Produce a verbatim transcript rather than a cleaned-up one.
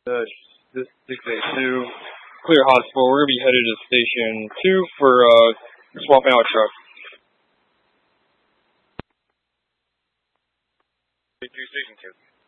Uh, this six eight two, clear hospital. We're gonna be headed to station two for uh swapping out truck. Two station two.